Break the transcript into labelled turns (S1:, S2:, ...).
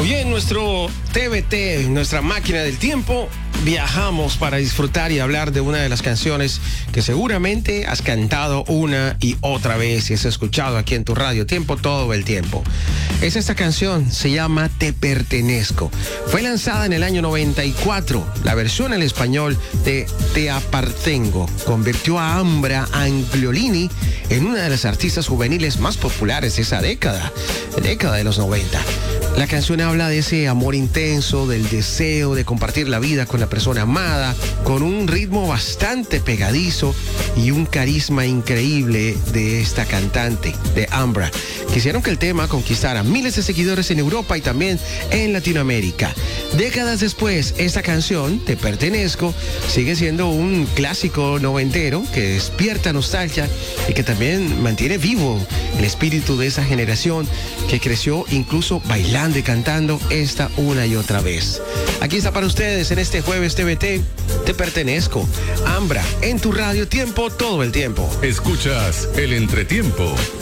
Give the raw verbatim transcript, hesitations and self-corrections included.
S1: Hoy en nuestro T V T, nuestra máquina del tiempo, viajamos para disfrutar y hablar de una de las canciones que seguramente has cantado una y otra vez y has escuchado aquí en tu radio tiempo todo el tiempo. Es esta canción, se llama Te Pertenezco. Fue lanzada en el año noventa y cuatro. La versión en español de Te Apartengo convirtió a Ambra Angiolini en una de las artistas juveniles más populares de esa década, década de los noventa. La canción habla de ese amor intenso, del deseo de compartir la vida con la persona amada, con un ritmo bastante pegadizo y un carisma increíble de esta cantante, de Ambra. Quisieron que el tema conquistara miles de seguidores en Europa y también en Latinoamérica. Décadas después, esta canción, Te Pertenezco, sigue siendo un clásico noventero que despierta nostalgia y que también mantiene vivo el espíritu de esa generación que creció incluso bailando y cantando esta una y otra vez. Aquí está para ustedes en este jueves T V T, Te Pertenezco. Ambra, en tu radio tiempo todo el tiempo.
S2: Escuchas El Entretiempo.